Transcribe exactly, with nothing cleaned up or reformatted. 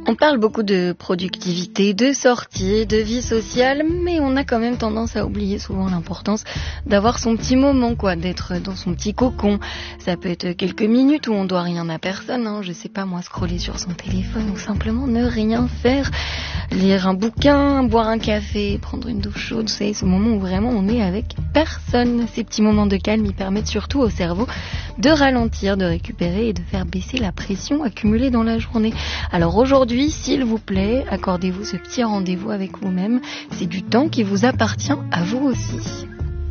On parle beaucoup de productivité, de sortie, de vie sociale, mais on a quand même tendance à oublier souvent l'importance d'avoir son petit moment, quoi, d'être dans son petit cocon. Ça peut être quelques minutes où on doit rien à personne, hein, je sais pas moi, scroller sur son téléphone ou simplement ne rien faire, lire un bouquin, boire un café, prendre une douche chaude, c'est ce moment où vraiment on est avec personne. Ces petits moments de calme, ils permettent surtout au cerveau de ralentir, de récupérer et de faire baisser la pression accumulée dans la journée. Alors aujourd'hui, s'il vous plaît, accordez-vous ce petit rendez-vous avec vous-même. C'est du temps qui vous appartient à vous aussi.